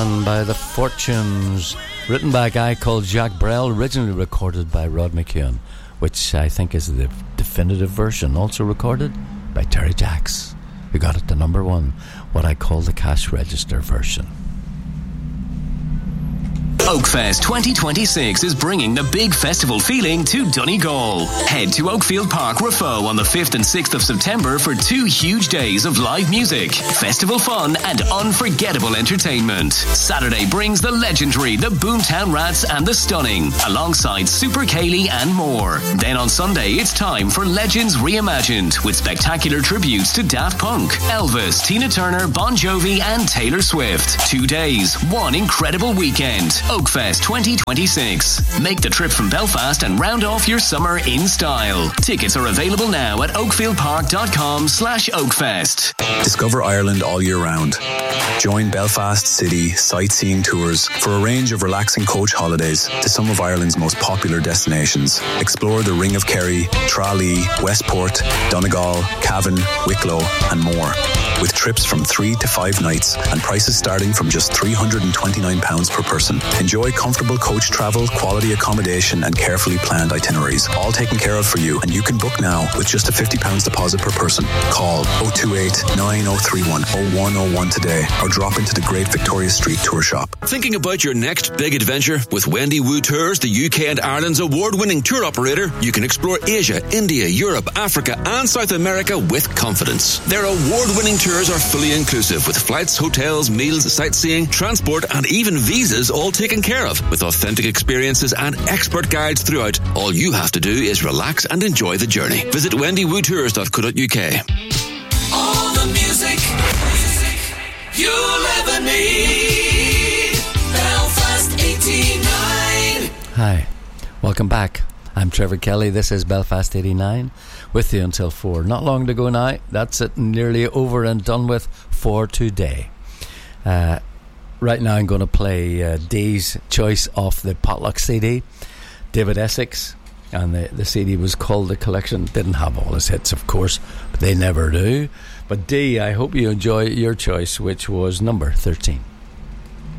By the Fortunes, written by a guy called Jacques Brel, originally recorded by Rod McKeown, which I think is the definitive version, also recorded by Terry Jacks, who got it to number one, what I call the cash register version. Oakfest 2026 is bringing the big festival feeling to Donegal. Head to Oakfield Park, Raphoe on the 5th and 6th of September for 2 huge days of live music, festival fun and unforgettable entertainment. Saturday brings the legendary The Boomtown Rats and The Stunning, alongside Super Kaylee and more. Then on Sunday, it's time for Legends Reimagined, with spectacular tributes to Daft Punk, Elvis, Tina Turner, Bon Jovi and Taylor Swift. 2 days, one incredible weekend. Oakfest 2026. Make the trip from Belfast and round off your summer in style. Tickets are available now at oakfieldpark.com/Oakfest. Discover Ireland all year round. Join Belfast City Sightseeing Tours for a range of relaxing coach holidays to some of Ireland's most popular destinations. Explore the Ring of Kerry, Tralee, Westport, Donegal, Cavan, Wicklow and more. With trips from 3 to 5 nights and prices starting from just £329 per person. Enjoy comfortable coach travel, quality accommodation and carefully planned itineraries, all taken care of for you, and you can book now with just a £50 deposit per person. Call 028 9031 0101 today or drop into the Great Victoria Street Tour Shop. Thinking about your next big adventure? With Wendy Wu Tours, the UK and Ireland's award-winning tour operator, you can explore Asia, India, Europe, Africa and South America with confidence. Their award-winning tours are fully inclusive with flights, hotels, meals, sightseeing, transport and even visas all taken care of, with authentic experiences and expert guides throughout. All you have to do is relax and enjoy the journey. Visit wendywotours.co.uk. All the music you'll ever need. Belfast 89. Hi, welcome back. I'm Trevor Kelly. This is Belfast 89 with you until 4. Not long to go now. That's it, nearly over and done with for today. Right now I'm going to play Dee's choice off the Potluck CD, David Essex, and the CD was called The Collection. Didn't have all his hits, of course, but they never do. But Dee, I hope you enjoy your choice, which was number 13.